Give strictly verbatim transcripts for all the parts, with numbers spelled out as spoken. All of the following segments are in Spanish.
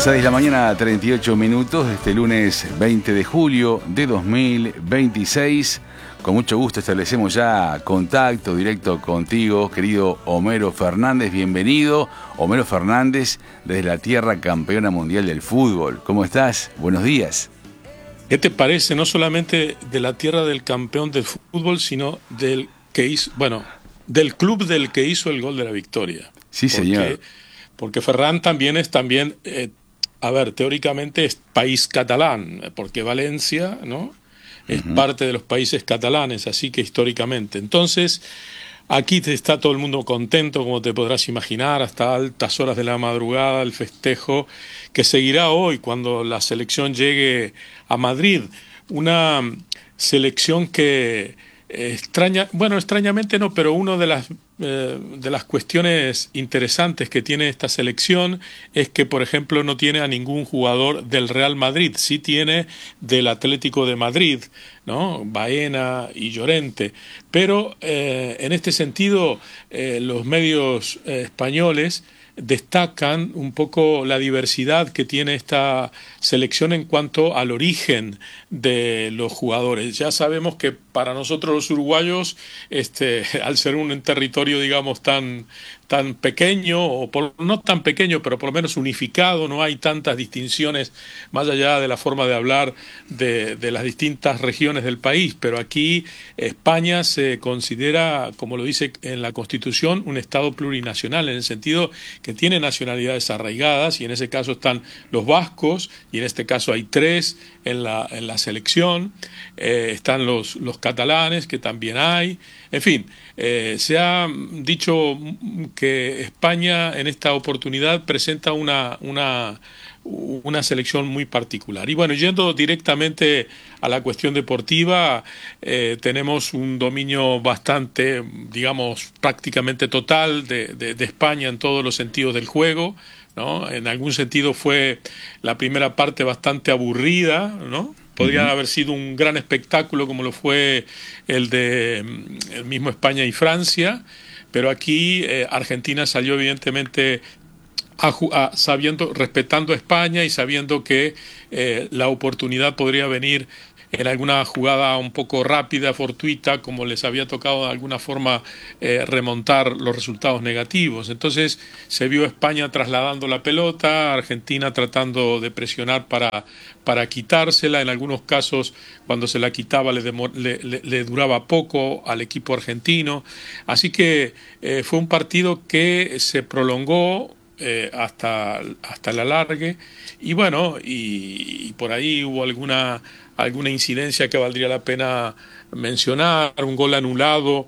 seis de la mañana, treinta y ocho minutos, este lunes veinte de julio de dos mil veintiséis. Con mucho gusto establecemos ya contacto directo contigo, querido Homero Fernández. Bienvenido, Homero Fernández, desde la tierra campeona mundial del fútbol. ¿Cómo estás? Buenos días. ¿Qué te parece? No solamente de la tierra del campeón del fútbol, sino del que hizo, bueno, del club del que hizo el gol de la victoria. Sí, porque, señor. Porque Ferran también es también, eh, a ver, teóricamente es país catalán, porque Valencia, ¿no?, es uh-huh. parte de los países catalanes, así que históricamente. Entonces, aquí está todo el mundo contento, como te podrás imaginar, hasta altas horas de la madrugada, el festejo que seguirá hoy cuando la selección llegue a Madrid. Una selección que eh, extraña, bueno, extrañamente no, pero una de las eh, de las cuestiones interesantes que tiene esta selección es que, por ejemplo, no tiene a ningún jugador del Real Madrid, sí tiene del Atlético de Madrid, ¿no?, Baena y Llorente, pero eh, en este sentido eh, los medios eh, españoles destacan un poco la diversidad que tiene esta selección en cuanto al origen de los jugadores. Ya sabemos que para nosotros los uruguayos, este, al ser un territorio, digamos, tan, tan pequeño, o por, no tan pequeño, pero por lo menos unificado, no hay tantas distinciones más allá de la forma de hablar de, de las distintas regiones del país, pero aquí España se considera, como lo dice en la Constitución, un Estado plurinacional, en el sentido que tiene nacionalidades arraigadas, y en ese caso están los vascos, y en este caso hay tres en la, en la selección, eh, están los, los catalanes, que también hay, en fin, eh, se ha dicho que España en esta oportunidad presenta una, una, una selección muy particular. Y bueno, yendo directamente a la cuestión deportiva, eh, tenemos un dominio bastante, digamos, prácticamente total de, de, de España en todos los sentidos del juego, ¿no? En algún sentido fue la primera parte bastante aburrida, ¿no? Podría uh-huh. haber sido un gran espectáculo como lo fue el de el mismo España y Francia, pero aquí eh, Argentina salió evidentemente a, a, sabiendo, respetando a España y sabiendo que eh, la oportunidad podría venir en alguna jugada un poco rápida, fortuita, como les había tocado de alguna forma eh, remontar los resultados negativos. Entonces se vio España trasladando la pelota, Argentina tratando de presionar para, para quitársela. En algunos casos, cuando se la quitaba, le, demor- le, le, le duraba poco al equipo argentino. Así que eh, fue un partido que se prolongó Eh, hasta, hasta el alargue, y bueno, y, y por ahí hubo alguna, alguna incidencia que valdría la pena mencionar, un gol anulado,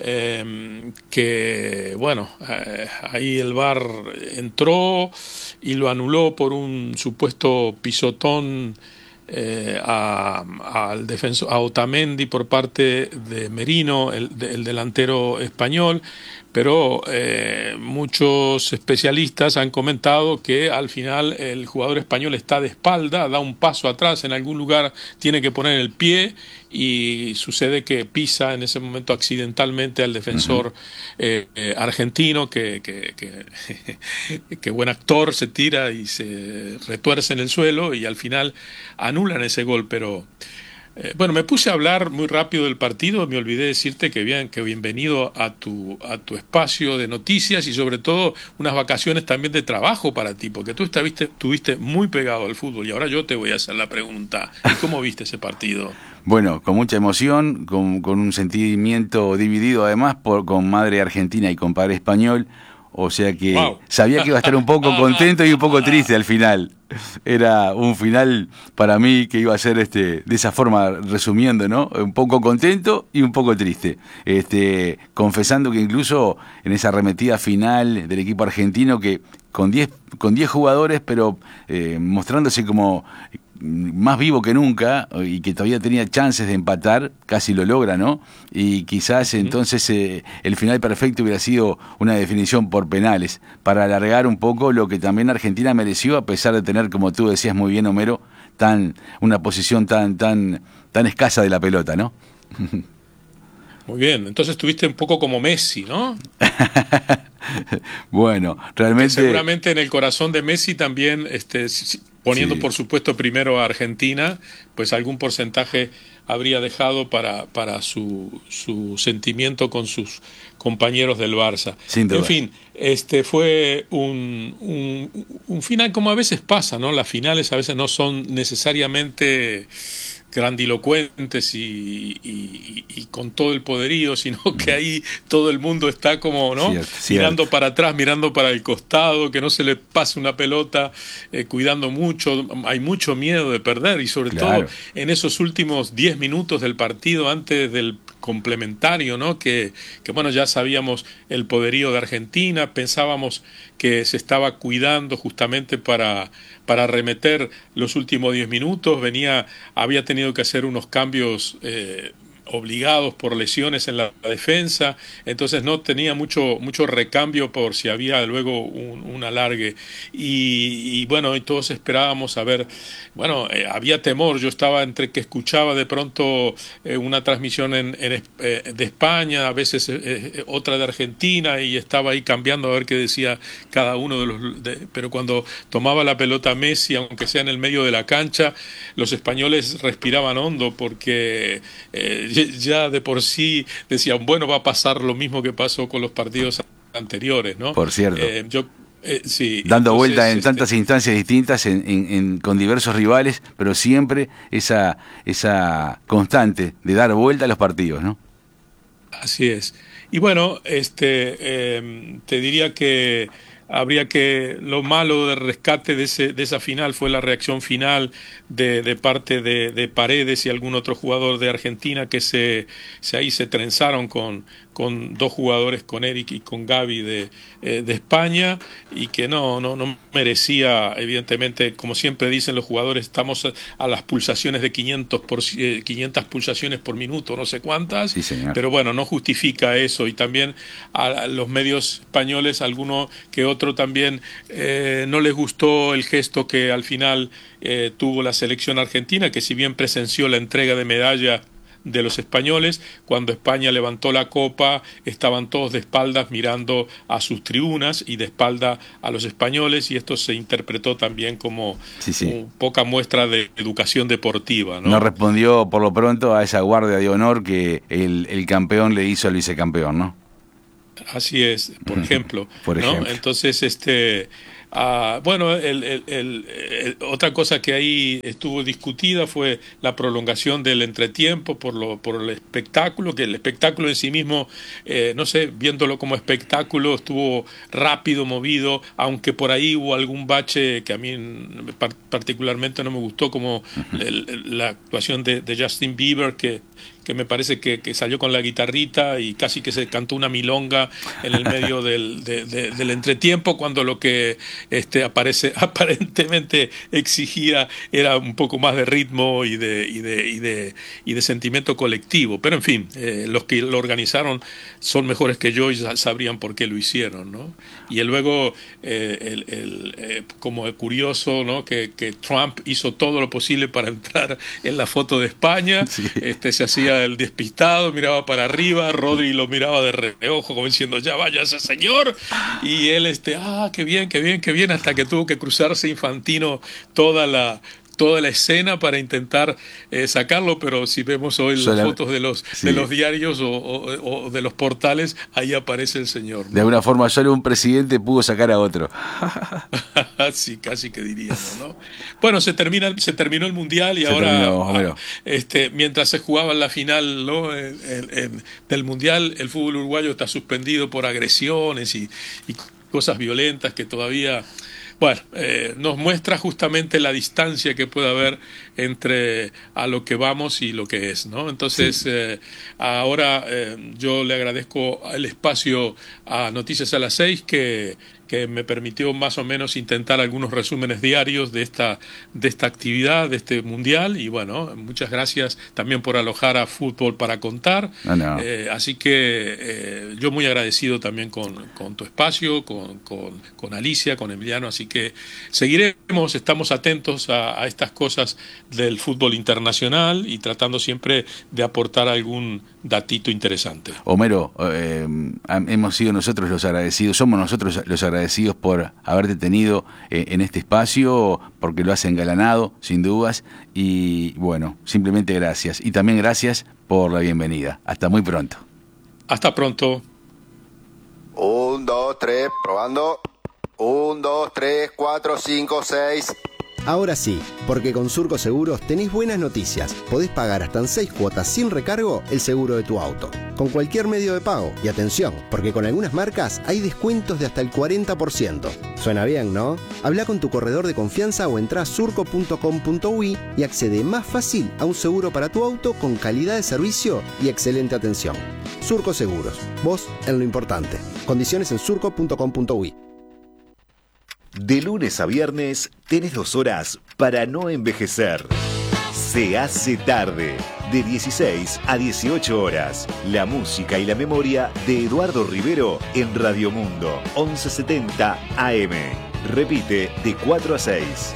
eh, que bueno, eh, ahí el V A R entró y lo anuló por un supuesto pisotón Eh, a, al defensor, a Otamendi por parte de Merino, el, de, el delantero español, pero eh, muchos especialistas han comentado que al final el jugador español está de espalda, da un paso atrás, en algún lugar tiene que poner el pie y sucede que pisa en ese momento accidentalmente al defensor uh-huh. eh, eh, argentino, que, que, que, que buen actor, se tira y se retuerce en el suelo y al final anulan ese gol. Pero eh, bueno, me puse a hablar muy rápido del partido, me olvidé decirte que bien, que bienvenido a tu, a tu espacio de noticias y sobre todo unas vacaciones también de trabajo para ti, porque tú estuviste, estuviste muy pegado al fútbol y ahora yo te voy a hacer la pregunta. ¿Y cómo viste ese partido? Bueno, con mucha emoción, con, con un sentimiento dividido además por, con madre argentina y con padre español, o sea que wow. sabía que iba a estar un poco contento y un poco triste al final. Era un final para mí que iba a ser este de esa forma, resumiendo, ¿no? Un poco contento y un poco triste. Este, confesando que incluso en esa arremetida final del equipo argentino, que con diez con diez jugadores, pero eh, mostrándose como más vivo que nunca y que todavía tenía chances de empatar, casi lo logra, ¿no? Y quizás entonces eh, el final perfecto hubiera sido una definición por penales, para alargar un poco lo que también Argentina mereció, a pesar de tener, como tú decías muy bien, Homero, tan una posición tan tan tan escasa de la pelota, ¿no? Muy bien, entonces estuviste un poco como Messi, ¿no? Bueno, realmente... Que seguramente en el corazón de Messi también, este, poniendo sí. por supuesto primero a Argentina, pues algún porcentaje habría dejado para, para su, su sentimiento con sus compañeros del Barça. Sin duda. En fin, este fue un, un, un final como a veces pasa, ¿no? Las finales a veces no son necesariamente grandilocuentes y, y, y con todo el poderío, sino que ahí todo el mundo está como, ¿no? Cierto, cierto. Mirando para atrás, mirando para el costado, que no se le pase una pelota, eh, cuidando mucho. Hay mucho miedo de perder y sobre claro. todo en esos últimos diez minutos del partido antes del complementario, ¿no? Que, que bueno, ya sabíamos el poderío de Argentina, pensábamos que se estaba cuidando justamente para, para arremeter los últimos diez minutos, venía, había tenido que hacer unos cambios eh, obligados por lesiones en la defensa, entonces no tenía mucho mucho recambio por si había luego un, un alargue y, y bueno, y todos esperábamos a ver, bueno, eh, había temor, yo estaba entre que escuchaba de pronto eh, una transmisión en, en, eh, de España, a veces eh, otra de Argentina y estaba ahí cambiando a ver qué decía cada uno de los, de, pero cuando tomaba la pelota Messi, aunque sea en el medio de la cancha, los españoles respiraban hondo porque eh, ya de por sí decían, bueno, va a pasar lo mismo que pasó con los partidos anteriores, ¿no? Por cierto. Eh, yo, eh, sí, Dando entonces, vuelta en este... tantas instancias distintas, en, en, en, con diversos rivales, pero siempre esa, esa constante de dar vuelta a los partidos, ¿no? Así es. Y bueno, este, eh, te diría que habría que, lo malo del rescate de, ese, de esa final fue la reacción final de, de parte de, de Paredes y algún otro jugador de Argentina que se, se ahí se trenzaron con, con dos jugadores, con Eric y con Gaby de, eh, de España, y que no, no, no merecía, evidentemente, como siempre dicen los jugadores, estamos a, a las pulsaciones de quinientos por, eh, quinientas pulsaciones por minuto, no sé cuántas, sí, señor. Pero bueno, no justifica eso, y también a, a los medios españoles, alguno que otro también eh, no les gustó el gesto que al final eh, tuvo la selección argentina, que si bien presenció la entrega de medalla de los españoles, cuando España levantó la copa estaban todos de espaldas mirando a sus tribunas y de espalda a los españoles, y esto se interpretó también como, sí, sí. como poca muestra de educación deportiva, ¿no? No respondió por lo pronto a esa guardia de honor que el, el campeón le hizo al vicecampeón, ¿no? Así es, por ejemplo, por ejemplo. ¿no? Entonces, este, uh, bueno, el, el, el, el, otra cosa que ahí estuvo discutida fue la prolongación del entretiempo por lo, por el espectáculo, que el espectáculo en sí mismo, eh, no sé, viéndolo como espectáculo, estuvo rápido, movido, aunque por ahí hubo algún bache que a mí particularmente no me gustó, como uh-huh. el, la actuación de, de Justin Bieber, que que me parece que, que salió con la guitarrita y casi que se cantó una milonga en el medio del, de, de, del entretiempo, cuando lo que este, aparece, aparentemente exigía era un poco más de ritmo y de, y de, y de, y de sentimiento colectivo. Pero en fin, eh, los que lo organizaron son mejores que yo y sabrían por qué lo hicieron, ¿no? Y luego, eh, el, el, eh, como curioso, ¿no? que, que Trump hizo todo lo posible para entrar en la foto de España, sí. este, se hacía el despistado, miraba para arriba, Rodri lo miraba de reojo como diciendo, ya vaya ese señor, y él, este, ah, qué bien, qué bien, qué bien, hasta que tuvo que cruzarse Infantino toda la toda la escena para intentar eh, sacarlo, pero si vemos hoy las Sola... fotos de los sí. de los diarios o, o, o de los portales, ahí aparece el señor, ¿no? De alguna forma solo un presidente pudo sacar a otro. Sí, casi que diríamos, ¿no? Bueno, se termina, se terminó el Mundial y se ahora, terminó, este, mientras se jugaba la final, ¿no? el, el, el, del Mundial, el fútbol uruguayo está suspendido por agresiones y, y cosas violentas que todavía... Bueno, eh, nos muestra justamente la distancia que puede haber entre a lo que vamos y lo que es, ¿no? Entonces, sí. eh, ahora eh, yo le agradezco el espacio a Noticias a las seis que, que me permitió más o menos intentar algunos resúmenes diarios de esta, de esta actividad, de este mundial. Y bueno, muchas gracias también por alojar a Fútbol para Contar. No, no. Eh, así que eh, yo muy agradecido también con, con tu espacio, con, con, con Alicia, con Emiliano. Así que seguiremos, estamos atentos a, a estas cosas del fútbol internacional y tratando siempre de aportar algún datito interesante. Homero, eh, hemos sido nosotros los agradecidos, somos nosotros los agradecidos por haberte tenido eh, en este espacio, porque lo has engalanado, sin dudas, y bueno, simplemente gracias. Y también gracias por la bienvenida. Hasta muy pronto. Hasta pronto. Un, dos, tres, probando. Un, dos, tres, cuatro, cinco, seis. Ahora sí, porque con Surco Seguros tenés buenas noticias. Podés pagar hasta en seis cuotas sin recargo el seguro de tu auto, con cualquier medio de pago. Y atención, porque con algunas marcas hay descuentos de hasta el cuarenta por ciento. Suena bien, ¿no? Habla con tu corredor de confianza o entrá a surco punto com punto uy y accede más fácil a un seguro para tu auto con calidad de servicio y excelente atención. Surco Seguros, vos en lo importante. Condiciones en surco punto com punto uy. De lunes a viernes tenés dos horas para no envejecer. Se hace tarde, de dieciséis a dieciocho horas. La música y la memoria de Eduardo Rivero en Radio Mundo, once setenta A M. Repite de cuatro a seis.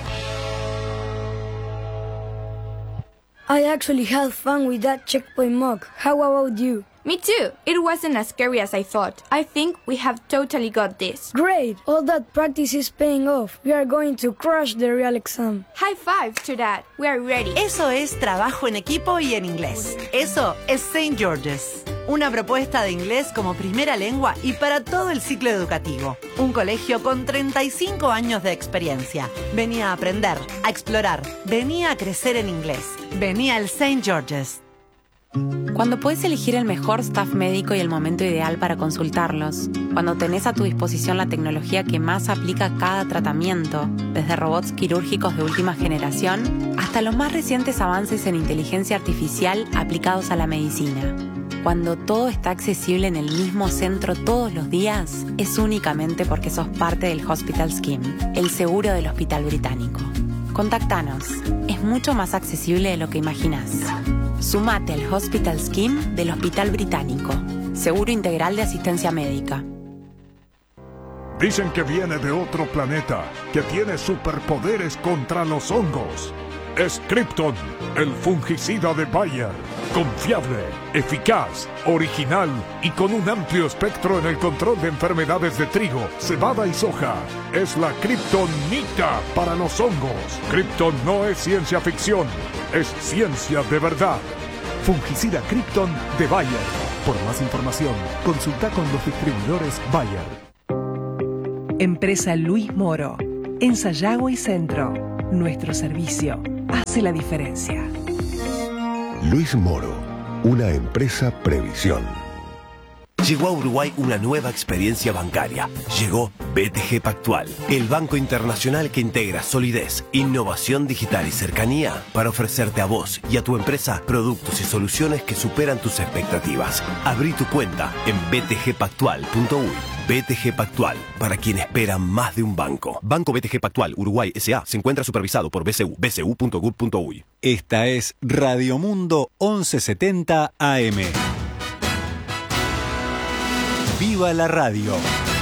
I actually had fun with that checkpoint mug. How about you? Me too. It wasn't as scary as I thought. I think we have totally got this. Great! All that practice is paying off. We are going to crush the real exam. High five to that. We are ready. Eso es trabajo en equipo y en inglés. Eso es Saint George's. Una propuesta de inglés como primera lengua y para todo el ciclo educativo. Un colegio con treinta y cinco años de experiencia. Venía a aprender, a explorar. Venía a crecer en inglés. Venía al Saint George's. Cuando puedes elegir el mejor staff médico y el momento ideal para consultarlos, cuando tenés a tu disposición la tecnología que más aplica a cada tratamiento, desde robots quirúrgicos de última generación hasta los más recientes avances en inteligencia artificial aplicados a la medicina. Cuando todo está accesible en el mismo centro todos los días, es únicamente porque sos parte del Hospital Scheme, el seguro del Hospital Británico. Contactanos, es mucho más accesible de lo que imaginás. Sumate al Hospital Scheme del Hospital Británico. Seguro integral de asistencia médica. Dicen que viene de otro planeta, que tiene superpoderes contra los hongos. Es Krypton, el fungicida de Bayer. Confiable, eficaz, original y con un amplio espectro en el control de enfermedades de trigo, cebada y soja. Es la Kryptonita para los hongos. Krypton no es ciencia ficción, es ciencia de verdad. Fungicida Krypton de Bayer. Por más información, consulta con los distribuidores Bayer. Empresa Luis Moro. En Sayago y Centro. Nuestro servicio hace la diferencia. Luis Moro, una empresa Previsión. Llegó a Uruguay una nueva experiencia bancaria. Llegó B T G Pactual, el banco internacional que integra solidez, innovación digital y cercanía para ofrecerte a vos y a tu empresa productos y soluciones que superan tus expectativas. Abrí tu cuenta en b t g pactual punto uy. B T G Pactual, para quien espera más de un banco. Banco B T G Pactual Uruguay S A se encuentra supervisado por B C U, b c u punto gov punto uy. Esta es Radio Mundo once setenta A M. ¡Viva la radio!